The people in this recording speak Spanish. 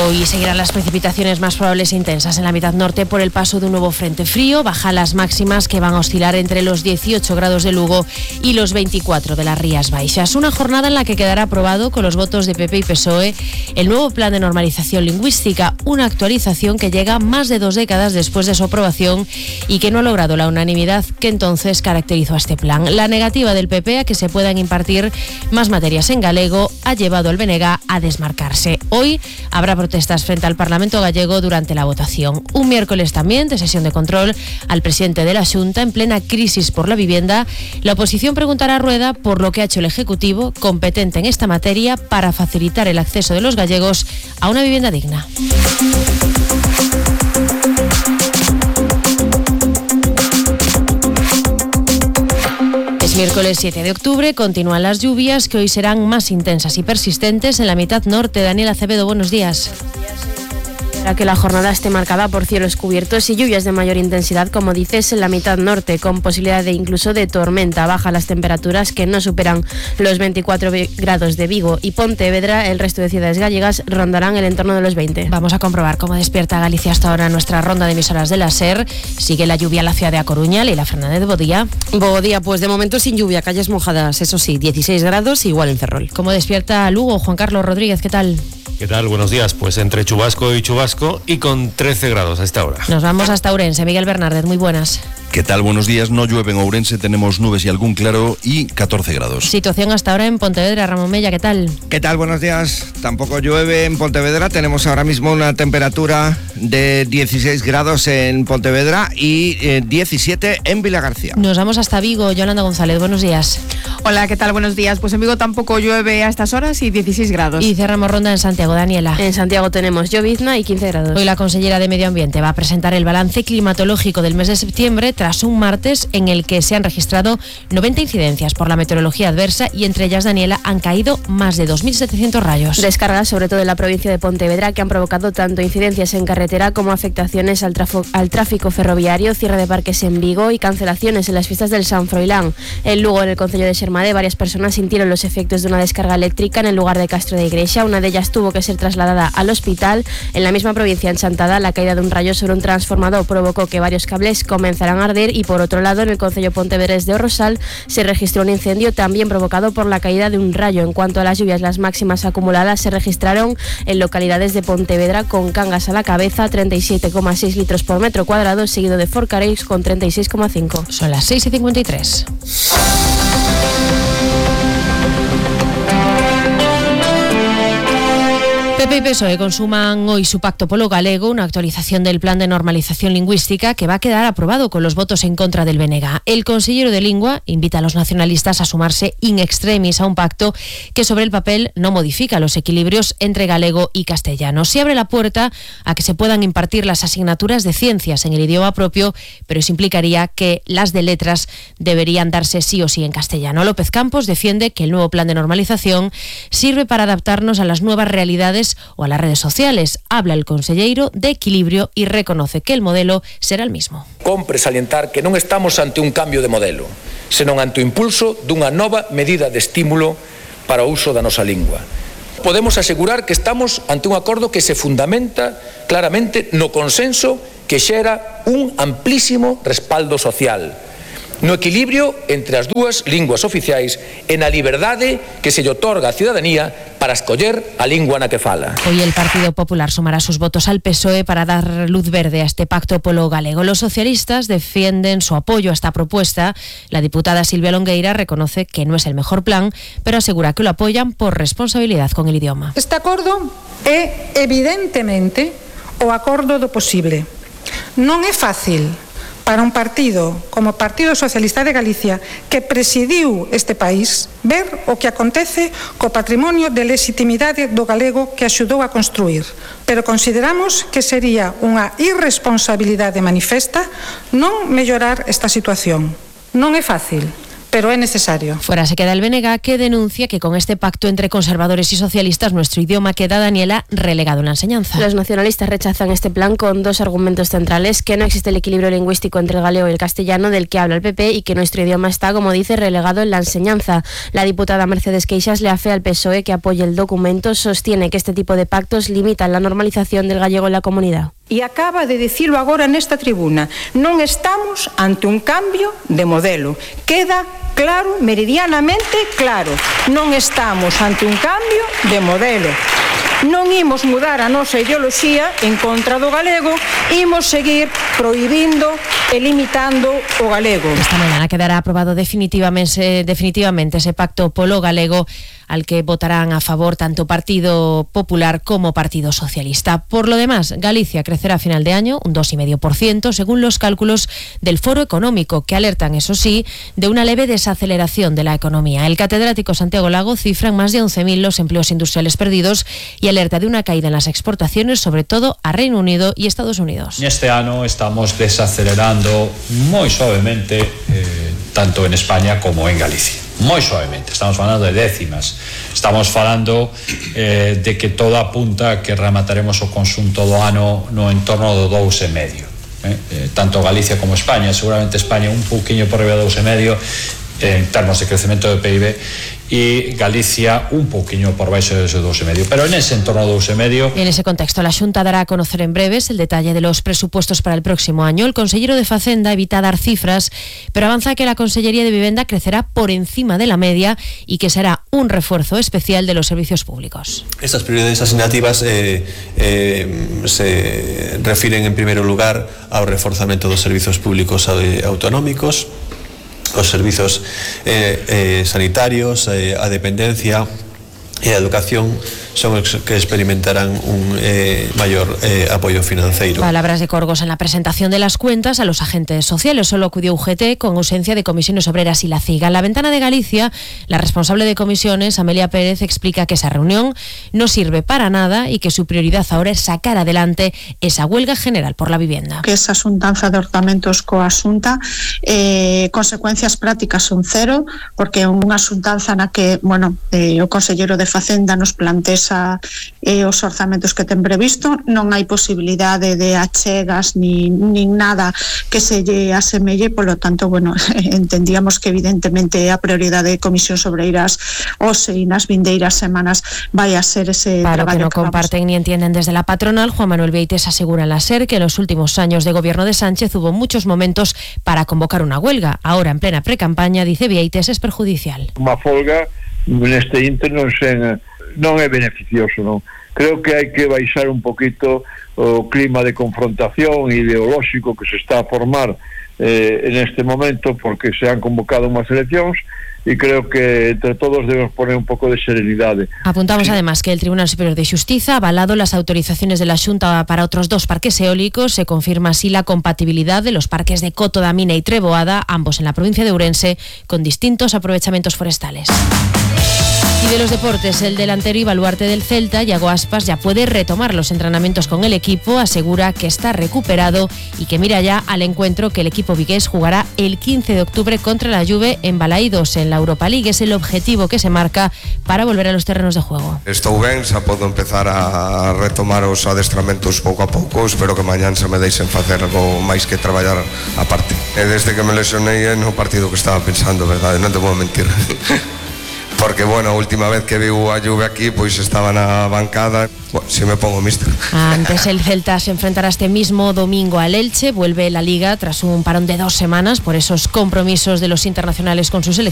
Hoy seguirán las precipitaciones más probables e intensas en la mitad norte por el paso de un nuevo frente frío. Bajan las máximas que van a oscilar entre los 18 grados de Lugo y los 24 de las Rías Baixas. Una jornada en la que quedará aprobado con los votos de PP y PSOE el nuevo plan de normalización lingüística, una actualización que llega más de 2 décadas después de su aprobación y que no ha logrado la unanimidad que entonces caracterizó a este plan. La negativa del PP a que se puedan impartir más materias en galego ha llevado al BNG a desmarcarse. Hoy habrá protestas frente al Parlamento gallego durante la votación. Un miércoles también de sesión de control al presidente de la Xunta en plena crisis por la vivienda. La oposición preguntará a Rueda por lo que ha hecho el Ejecutivo, competente en esta materia, para facilitar el acceso de los gallegos a una vivienda digna. Es miércoles 7 de octubre, continúan las lluvias que hoy serán más intensas y persistentes en la mitad norte. Daniel Acevedo, buenos días. Para que la jornada esté marcada por cielos cubiertos y lluvias de mayor intensidad, como dices, en la mitad norte, con posibilidad de incluso de tormenta. Baja las temperaturas que no superan los 24 grados de Vigo y Pontevedra. El resto de ciudades gallegas rondarán el entorno de los 20. Vamos a comprobar cómo despierta Galicia hasta ahora nuestra ronda de emisoras de la SER. Sigue la lluvia en la ciudad de A Coruña. Leila Fernández, buen día. Buen día, pues de momento sin lluvia, calles mojadas, eso sí, 16 grados, igual en Ferrol. ¿Cómo despierta Lugo? Juan Carlos Rodríguez, ¿qué tal? ¿Qué tal? Buenos días. Pues entre chubasco y chubasco y con 13 grados a esta hora. Nos vamos hasta Ourense. Miguel Bernárdez, muy buenas. ¿Qué tal? Buenos días. No llueve en Ourense, tenemos nubes y algún claro y 14 grados. Situación hasta ahora en Pontevedra. Ramón Mella, ¿qué tal? ¿Qué tal? Buenos días. Tampoco llueve en Pontevedra. Tenemos ahora mismo una temperatura de 16 grados en Pontevedra y 17 en Vilagarcía. Nos vamos hasta Vigo. Yolanda González, buenos días. Hola, ¿qué tal? Buenos días. Pues en Vigo tampoco llueve a estas horas y 16 grados. Y cerramos ronda en Santiago. Daniela. En Santiago tenemos llovizna y 15 grados. Hoy la consellera de Medio Ambiente va a presentar el balance climatológico del mes de septiembre tras un martes en el que se han registrado 90 incidencias por la meteorología adversa y entre ellas, Daniela, han caído más de 2.700 rayos. Descargas sobre todo en la provincia de Pontevedra que han provocado tanto incidencias en carretera como afectaciones al tráfico ferroviario, cierre de parques en Vigo y cancelaciones en las fiestas del San Froilán. En Lugo, en el concello de Xermade, varias personas sintieron los efectos de una descarga eléctrica en el lugar de Castro de Igrexa. Una de ellas tuvo que ser trasladada al hospital. En la misma provincia, en Chantada, la caída de un rayo sobre un transformador provocó que varios cables comenzaran a arder y por otro lado, en el concello pontevedrés de Orrosal se registró un incendio también provocado por la caída de un rayo. En cuanto a las lluvias, las máximas acumuladas se registraron en localidades de Pontevedra con Cangas a la cabeza, 37,6 litros por metro cuadrado, seguido de Forcareix con 36,5. Son las 6:53. PP y PSOE consuman hoy su pacto polo galego, una actualización del plan de normalización lingüística que va a quedar aprobado con los votos en contra del BNG. El consellero de Lingua invita a los nacionalistas a sumarse in extremis a un pacto que sobre el papel no modifica los equilibrios entre galego y castellano. Se abre la puerta a que se puedan impartir las asignaturas de ciencias en el idioma propio, pero eso implicaría que las de letras deberían darse sí o sí en castellano. López Campos defiende que el nuevo plan de normalización sirve para adaptarnos a las nuevas realidades o a las redes sociales. Habla el conselleiro de equilibrio y reconoce que el modelo será el mismo. Compre salientar que non estamos ante un cambio de modelo, senón ante o impulso dunha nova medida de estímulo para o uso da nosa lingua. Podemos asegurar que estamos ante un acordo que se fundamenta claramente no consenso que xera un amplísimo respaldo social, no equilibrio entre as dúas linguas oficiais e na liberdade que se lle otorga á ciudadanía para escoller a lingua na que fala. Hoy el Partido Popular sumará sus votos al PSOE para dar luz verde a este pacto polo galego. Los socialistas defienden su apoyo a esta propuesta. La diputada Silvia Longueira reconoce que no es el mejor plan, pero asegura que lo apoyan por responsabilidad con el idioma. Este acordo é evidentemente o acordo do posible. Non é fácil para un partido como o Partido Socialista de Galicia, que presidiu este país, ver o que acontece co patrimonio de legitimidade do galego que axudou a construir. Pero consideramos que sería unha irresponsabilidade manifesta non mellorar esta situación. Non é fácil, pero é necesario. Fuera se queda el BNG, que denuncia que con este pacto entre conservadores y socialistas nuestro idioma queda, Daniela, relegado en la enseñanza. Los nacionalistas rechazan este plan con dos argumentos centrales: que no existe el equilibrio lingüístico entre el galego y el castellano del que habla el PP, y que nuestro idioma está, como dice, relegado en la enseñanza. La diputada Mercedes Queixas le afea al PSOE que apoye el documento. Sostiene que este tipo de pactos limitan la normalización del gallego en la comunidad. E acaba de dicilo agora nesta tribuna, non estamos ante un cambio de modelo. Queda claro, meridianamente claro, non estamos ante un cambio de modelo. Non imos mudar a nosa ideoloxía en contra do galego, imos seguir prohibindo e limitando o galego. Esta mañana quedará aprobado definitivamente ese pacto polo galego, al que votarán a favor tanto Partido Popular como Partido Socialista. Por lo demás, Galicia crecerá a final de año un 2,5%, según los cálculos del Foro Económico, que alertan, eso sí, de una leve desaceleración de la economía. El catedrático Santiago Lago cifra en más de 11.000 los empleos industriales perdidos y alerta de una caída en las exportaciones, sobre todo a Reino Unido y Estados Unidos. Este año estamos desacelerando muy suavemente, tanto en España como en Galicia. Moi suavemente, estamos falando de décimas, estamos falando de que todo apunta a que remataremos o conxunto do ano no entorno do 2,5, tanto Galicia como España, seguramente España un pouquiño por riba do 2,5 en termos de crecemento do PIB, y Galicia un poquillo por baixo de ese 2,5, pero en ese entorno de 2,5. En ese contexto, la Xunta dará a conocer en breves el detalle de los presupuestos para el próximo año. El consellero de Facenda evita dar cifras, pero avanza que la Consellería de Vivienda crecerá por encima de la media y que será un refuerzo especial de los servicios públicos. Estas prioridades asignativas se refiren en primeiro lugar ao reforzamento dos servizos públicos autonómicos, os servizos sanitarios, a dependencia e a educación son os que experimentarán un mayor apoyo financiero. Palabras de Corgos en la presentación de las cuentas a los agentes sociales. Solo acudió UGT con ausencia de Comisiones Obreras y la CIGA. En la Ventana de Galicia, la responsable de comisiones, Amelia Pérez, explica que esa reunión no sirve para nada y que su prioridad ahora es sacar adelante esa huelga general por la vivienda. Que esa xuntanza de orzamentos coa Xunta, consecuencias prácticas son cero, porque unha xuntanza na que, o consellero de Facenda nos plantea os orzamentos que ten previsto, non hai posibilidade de achegas nin nada que se lle asemelle, polo tanto, entendíamos que evidentemente a prioridade de Comisións Obreiras hoxe e nas vindeiras semanas vai a ser ese Para traballo que no comparten ni entienden desde la patronal, Juan Manuel Vieites asegura en la SER que en los últimos años de gobierno de Sánchez hubo muchos momentos para convocar una huelga. Ahora, en plena precampaña, dice Vieites, es perjudicial. Unha folga neste inter non é beneficioso, non? Creo que hai que baixar un poquito o clima de confrontación ideolóxico que se está a formar en este momento, porque se han convocado unhas eleccións, e creo que entre todos debemos poner un pouco de serenidade. Apuntamos además que el Tribunal Superior de Xustiza ha avalado las autorizaciones de la Xunta para otros 2 parques eólicos. Se confirma así la compatibilidad de los parques de Coto da Mina y Treboada, ambos en la provincia de Ourense, con distintos aprovechamientos forestales. Y de los deportes, el delantero y baluarte del Celta, Iago Aspas, ya puede retomar los entrenamientos con el equipo. Asegura que está recuperado y que mira ya al encuentro que el equipo vigués jugará el 15 de octubre contra la Juve en Balaídos, en la Europa League. Es el objetivo que se marca para volver a los terrenos de juego. Estou ben, xa podo empezar a retomar os adestramentos pouco a pouco. Espero que mañán se me deixen facer algo máis que traballar a parte. Desde que me lesionei no partido que estaba pensando, verdade, non te vou mentir. Porque, a última vez que viu a Juve aquí, pois estaba na bancada. Si me pongo mister. Antes el Celta se enfrentará este mismo domingo al Elche. Vuelve la Liga tras un parón de 2 semanas por esos compromisos de los internacionales con su selección.